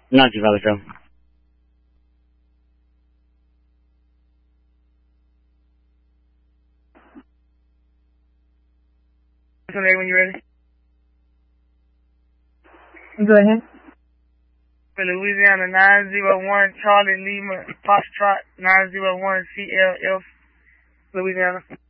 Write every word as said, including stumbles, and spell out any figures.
Not too bad, Joe. When you're ready. Go ahead. For Louisiana, nine zero one Charlie Lima Foxtrot nine zero one C L F, Louisiana.